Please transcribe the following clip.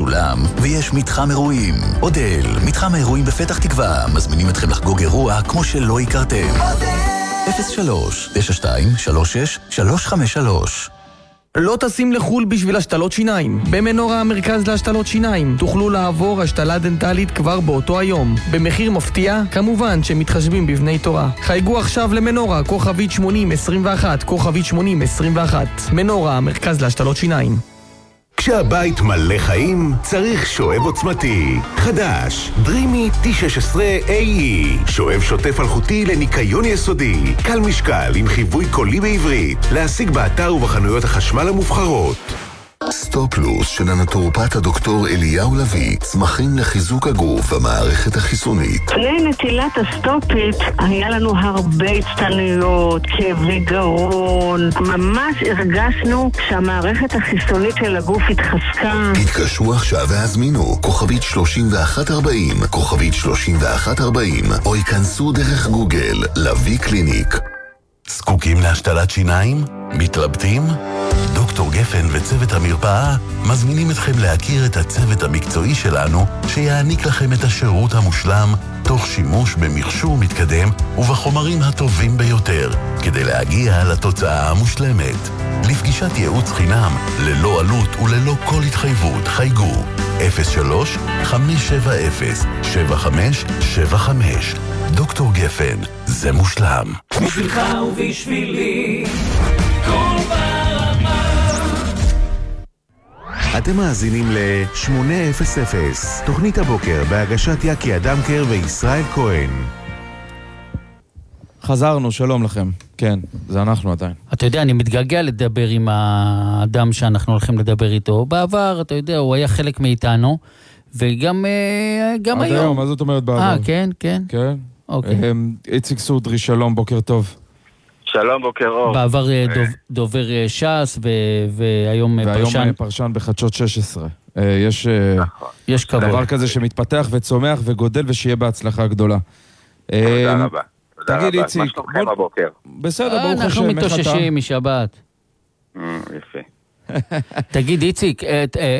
משולם, ויש מתחם אירועים. אודל, מתחם האירועים בפתח תקווה, מזמינים אתכם לחגוג אירוע כמו שלא הכרתם. 03-96-36-353. לא טסים לחול בשביל השתלות שיניים. במנורה המרכז להשתלות שיניים תוכלו לעבור השתלה דנטלית כבר באותו היום. במחיר מפתיע, כמובן שמתחשבים בבני תורה. חייגו עכשיו למנורה, כוכבית 8021, כוכבית 8021. מנורה המרכז להשתלות שיניים. כשהבית מלא חיים, צריך שואב עוצמתי. חדש, דרימי T16AE. שואב שוטף אלחוטי לניקיון יסודי. קל משקל עם חיווי קולי בעברית. להשיג באתר ובחנויות החשמל המובחרות. סטופלוס של הנטורופט הדוקטור אליהו לוי, צמחים לחיזוק הגוף והמערכת החיסונית. לפני נטילת הסטופית היה לנו הרבה הצטנויות, כאבי גרון, ממש הרגשנו שהמערכת החיסונית של הגוף התחזקה. התקשרו עכשיו והזמינו כוכבית 3140, כוכבית 3140, או ייכנסו דרך גוגל לוי קליניק. זקוקים להשתלת שיניים? מתלבטים? דוקטור גפן וצוות המרפאה מזמינים אתכם להכיר את הצוות המקצועי שלנו שיעניק לכם את השירות המושלם תוך שימוש במכשור מתקדם ובחומרים הטובים ביותר כדי להגיע לתוצאה המושלמת. לפגישת ייעוץ חינם ללא עלות וללא כל התחייבות חייגו 03-570-7575. דוקטור גפן, זה מושלם. בשבילך ובשבילי כל ברמה. אתם מאזינים ל-800, תוכנית הבוקר בהגשת יקי אדמקר וישראל כהן. חזרנו, שלום לכם. כן, זה אנחנו עדיין. אתה יודע, אני מתגעגע לדבר עם האדם שאנחנו הולכים לדבר איתו. בעבר, אתה יודע, הוא היה חלק מאיתנו, וגם היום. עד היום, מה זאת אומרת בעבר? כן, כן. כן? אוקיי. איציק סודרי, שלום, בוקר טוב. שלום, בוקר אור. בעבר דובר ש"ס, והיום פרשן בחדשות 16. יש כבוד. דבר כזה שמתפתח וצומח וגודל, ושיהיה בהצלחה גדולה. תודה רבה. תגיד, איציק. מה שלומכם הבוקר? בסדר, ברוך השם. אנחנו מתאוששים משבת. יפה. תגיד, איציק,